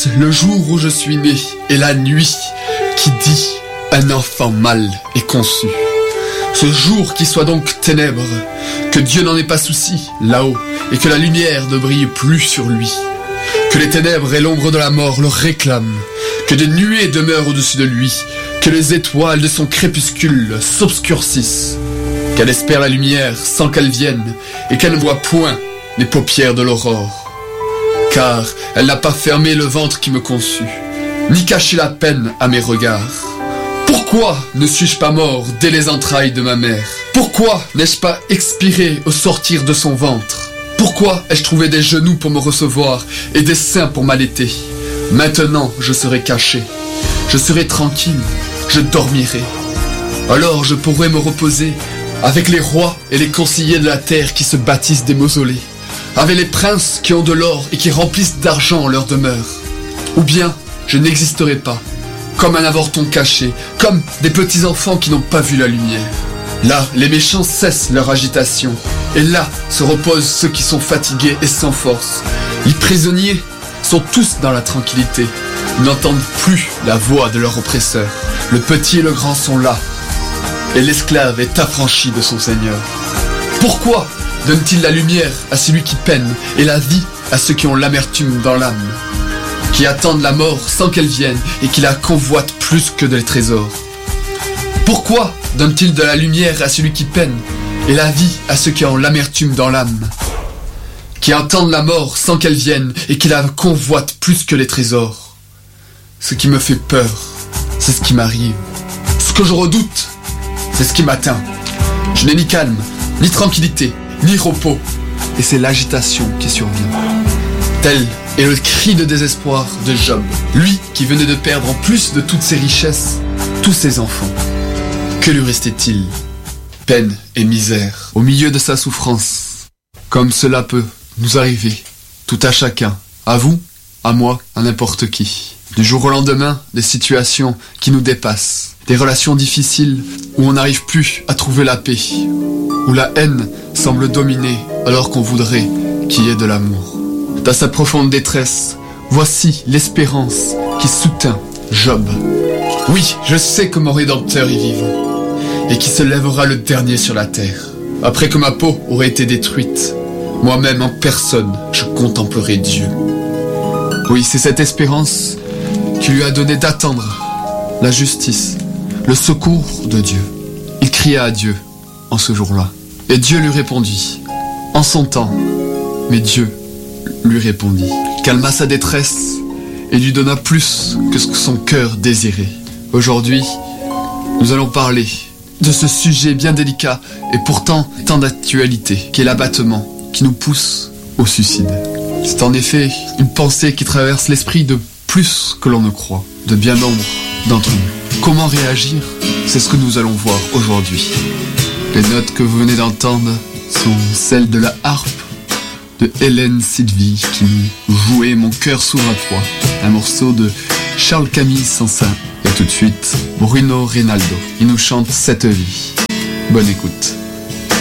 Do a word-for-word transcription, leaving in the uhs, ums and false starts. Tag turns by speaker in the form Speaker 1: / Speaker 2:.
Speaker 1: Est-ce le jour où je suis né et la nuit qui dit un enfant mâle est conçu? Ce jour qui soit donc ténèbres, que Dieu n'en ait pas souci là-haut et que la lumière ne brille plus sur lui. Que les ténèbres et l'ombre de la mort le réclament, que des nuées demeurent au-dessus de lui, que les étoiles de son crépuscule s'obscurcissent, qu'elle espère la lumière sans qu'elle vienne et qu'elle ne voit point les paupières de l'aurore. Car elle n'a pas fermé le ventre qui me conçut, ni caché la peine à mes regards. Pourquoi ne suis-je pas mort dès les entrailles de ma mère? Pourquoi n'ai-je pas expiré au sortir de son ventre? Pourquoi ai-je trouvé des genoux pour me recevoir et des seins pour m'allaiter? Maintenant je serai caché, je serai tranquille, je dormirai. Alors je pourrai me reposer avec les rois et les conseillers de la terre qui se bâtissent des mausolées, avec les princes qui ont de l'or et qui remplissent d'argent leur demeure. Ou bien je n'existerai pas, comme un avorton caché, comme des petits enfants qui n'ont pas vu la lumière. Là, les méchants cessent leur agitation, et là se reposent ceux qui sont fatigués et sans force. Les prisonniers sont tous dans la tranquillité, ils n'entendent plus la voix de leur oppresseur. Le petit et le grand sont là, et l'esclave est affranchi de son seigneur. Pourquoi donne-t-il la lumière à celui qui peine, et la vie à ceux qui ont l'amertume dans l'âme, qui attendent la mort sans qu'elle vienne et qui la convoitent plus que des trésors? Pourquoi donne-t-il de la lumière à celui qui peine et la vie à ceux qui ont l'amertume dans l'âme, qui attendent la mort sans qu'elle vienne et qui la convoitent plus que les trésors? Ce qui me fait peur, c'est ce qui m'arrive. Ce que je redoute, c'est ce qui m'atteint. Je n'ai ni calme, ni tranquillité, ni repos, et c'est l'agitation qui survient. Tel est le cri de désespoir de Job, lui qui venait de perdre en plus de toutes ses richesses, tous ses enfants. Que lui restait-il? Peine et misère, au milieu de sa souffrance. Comme cela peut nous arriver, tout à chacun, à vous, à moi, à n'importe qui. Du jour au lendemain, des situations qui nous dépassent, des relations difficiles où on n'arrive plus à trouver la paix, où la haine semble dominer alors qu'on voudrait qu'il y ait de l'amour. Dans sa profonde détresse, voici l'espérance qui soutint Job. Oui, je sais que mon Rédempteur est vivant, et qui se lèvera le dernier sur la terre. Après que ma peau aurait été détruite, moi-même en personne, je contemplerai Dieu. Oui, c'est cette espérance qui lui a donné d'attendre la justice, le secours de Dieu. Il cria à Dieu en ce jour-là, et Dieu lui répondit, en son temps, mais Dieu lui répondit, calma sa détresse et lui donna plus que ce que son cœur désirait. Aujourd'hui, nous allons parler de ce sujet bien délicat et pourtant tant d'actualité, qui est l'abattement, qui nous pousse au suicide. C'est en effet une pensée qui traverse l'esprit de plus que l'on ne croit, de bien nombre d'entre nous. Comment réagir? C'est ce que nous allons voir aujourd'hui. Les notes que vous venez d'entendre sont celles de la harpe de Hélène Sylvie qui nous jouait Mon cœur s'ouvre à toi, un morceau de Charles-Camille Sansin. Et tout de suite, Bruno Reynaldo, il nous chante Cette vie. Bonne écoute.